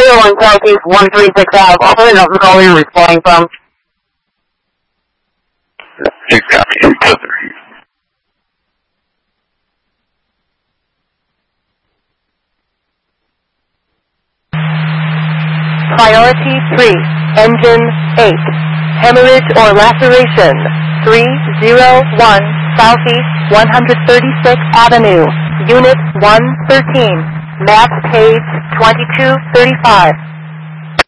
01 Southeast 136 Ave. Also, I don't know where you're responding from. 6 copy. Priority 3, engine 8. Hemorrhage or laceration, 301 Southeast 136th Avenue, Unit 113, map page 2235.